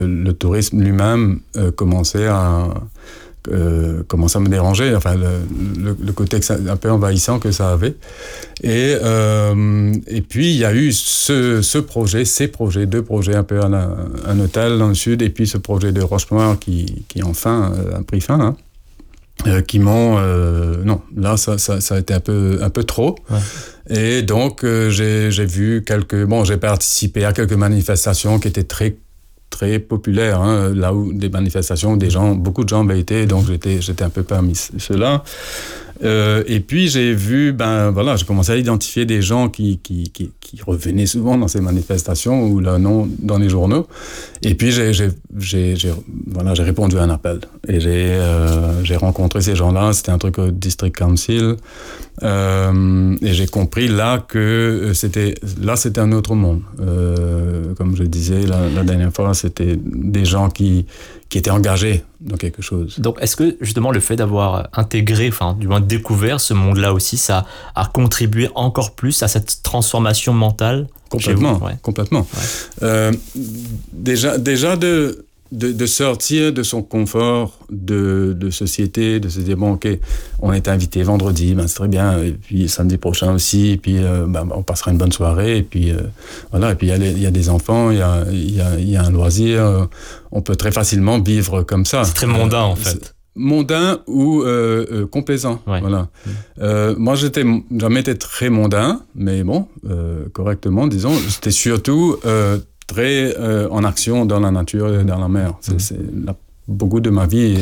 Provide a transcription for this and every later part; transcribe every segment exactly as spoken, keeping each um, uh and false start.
le tourisme lui-même euh, commençait à euh, commençait à me déranger. Enfin, le, le, le côté que ça, un peu envahissant que ça avait. Et euh, et puis il y a eu ce ce projet, ces projets, deux projets, un peu un, un hôtel dans le sud, et puis ce projet de Rochemort qui qui enfin euh, a pris fin. Hein. Euh, qui m'ont euh, non là ça, ça ça a été un peu un peu trop ouais. Et donc euh, j'ai j'ai vu quelques bon j'ai participé à quelques manifestations qui étaient très très populaires hein, là où des manifestations où des gens beaucoup de gens avaient été, donc j'étais j'étais un peu parmi ceux-là. Euh, et puis j'ai vu, ben voilà, j'ai commencé à identifier des gens qui qui qui, qui revenaient souvent dans ces manifestations ou leur nom dans les journaux. Et puis j'ai j'ai j'ai, j'ai voilà, j'ai répondu à un appel et j'ai euh, j'ai rencontré ces gens-là. C'était un truc au District Council euh, et j'ai compris là que c'était là c'était un autre monde. Euh, comme je le disais la, la dernière fois, c'était des gens qui qui étaient engagés dans quelque chose. Donc, est-ce que, justement, le fait d'avoir intégré, enfin, du moins découvert ce monde-là aussi, ça a contribué encore plus à cette transformation mentale? Complètement, ouais. complètement. Ouais. Euh, déjà, déjà de, de, de sortir de son confort de, de société, de se dire, bon, OK, on est invité vendredi, ben c'est très bien, et puis samedi prochain aussi, et puis euh, ben, on passera une bonne soirée, et puis euh, voilà, et puis il y a les, il y a des enfants, il y a, il y a, il y a un loisir, euh, on peut très facilement vivre comme ça. C'est très mondain, euh, en fait. Mondain ou euh, euh, complaisant, ouais. Voilà. Mmh. Euh, moi, j'étais jamais été très mondain, mais bon, euh, correctement, disons, c'était surtout euh, très euh, en action dans la nature et dans la mer. C'est, mmh. c'est la, beaucoup de ma vie.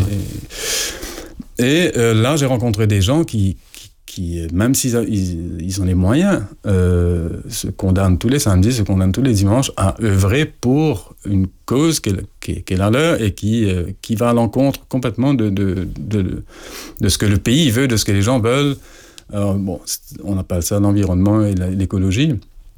Et, et euh, là, j'ai rencontré des gens qui, qui, qui même s'ils ils, ils ont les moyens, euh, se condamnent tous les samedis, se condamnent tous les dimanches à œuvrer pour une cause qui est, qui est, qui est la leur et qui, euh, qui va à l'encontre complètement de, de, de, de ce que le pays veut, de ce que les gens veulent. Alors, bon, on appelle ça l'environnement et l'écologie.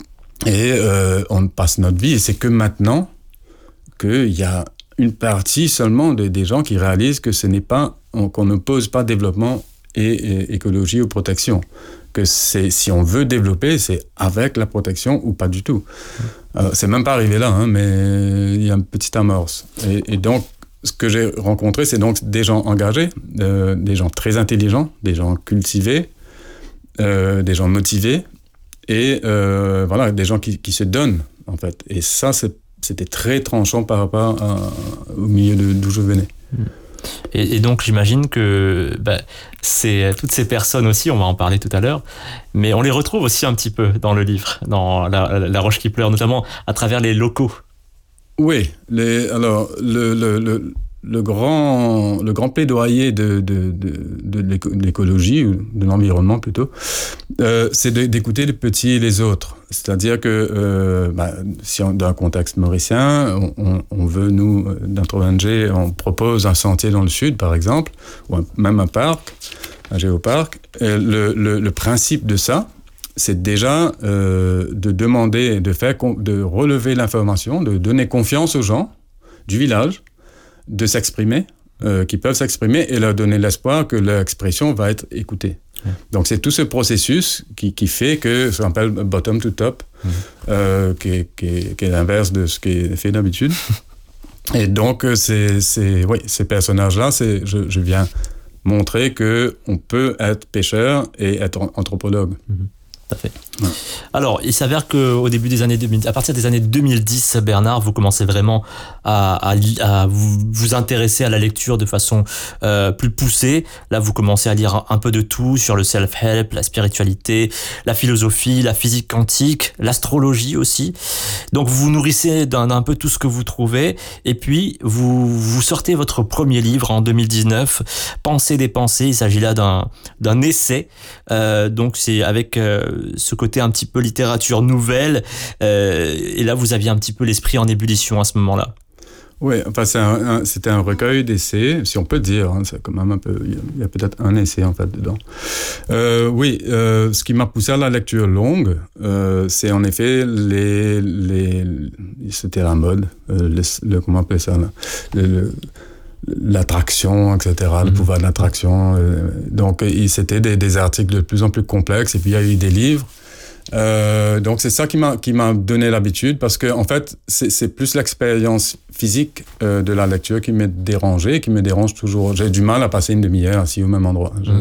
Et euh, on passe notre vie, et c'est que maintenant qu'il y a une partie seulement de, des gens qui réalisent que ce n'est pas, qu'on n'oppose pas développement et, et écologie ou protection. Que c'est, si on veut développer, c'est avec la protection ou pas du tout. Alors, c'est même pas arrivé là, hein, mais il y a une petite amorce. Et, et donc, ce que j'ai rencontré, c'est donc des gens engagés, euh, des gens très intelligents, des gens cultivés, euh, des gens motivés, et euh, voilà, des gens qui, qui se donnent, en fait. Et ça, c'est, c'était très tranchant par rapport à, au milieu de, d'où je venais. Et, et donc, j'imagine que bah, c'est, toutes ces personnes aussi, on va en parler tout à l'heure, mais on les retrouve aussi un petit peu dans le livre, dans La, la Roche qui pleure, notamment à travers les locaux. Oui, les, alors, le... le, le Le grand, le grand plaidoyer de, de, de, de l'écologie, ou de l'environnement plutôt, euh, c'est de, d'écouter les petits et les autres. C'est-à-dire que, euh, bah, si on, dans un contexte mauricien, on, on, on veut, nous, notre O N G, on propose un sentier dans le sud, par exemple, ou un, même un parc, un géoparc. Et le, le, le principe de ça, c'est déjà euh, de demander, de faire, de relever l'information, de donner confiance aux gens du village, de s'exprimer, euh, qui peuvent s'exprimer, et leur donner l'espoir que leur expression va être écoutée. Ouais. Donc c'est tout ce processus qui, qui fait que ça s'appelle bottom to top, mmh. euh, qui, est, qui, est, qui est l'inverse de ce qui est fait d'habitude. Et donc c'est, c'est, oui, ces personnages-là, c'est, je, je viens montrer qu'on peut être pêcheur et être anthropologue. Mmh. Tout à fait. Ouais. Alors, il s'avère qu'au début des années deux mille, à partir des années deux mille dix, Bernard, vous commencez vraiment à, à, à vous, vous intéresser à la lecture de façon euh, plus poussée. Là, vous commencez à lire un, un peu de tout sur le self-help, la spiritualité, la philosophie, la physique quantique, l'astrologie aussi. Donc, vous vous nourrissez d'un, d'un peu tout ce que vous trouvez. Et puis, vous, vous sortez votre premier livre en deux mille dix-neuf, Pensée des pensées. Il s'agit là d'un, d'un essai. Euh, donc, c'est avec euh, ce côté un petit peu littérature nouvelle, euh, et là vous aviez un petit peu l'esprit en ébullition à ce moment-là. Oui, enfin c'est un, un, c'était un recueil d'essais, si on peut dire, hein, c'est quand même un peu, il y, y a peut-être un essai en fait dedans. Euh, oui, euh, ce qui m'a poussé à la lecture longue, euh, c'est en effet les, les, c'était la mode, euh, le, le, comment on appelle ça là, le, le, l'attraction, et cetera, mmh. le pouvoir de l'attraction. Euh, donc, et c'était des, des articles de plus en plus complexes, et puis il y a eu des livres. Euh, donc, c'est ça qui m'a, qui m'a donné l'habitude, parce que, en fait, c'est, c'est plus l'expérience physique euh, de la lecture qui me dérangeait, qui me dérange toujours. J'ai du mal à passer une demi-heure assis au même endroit. Je,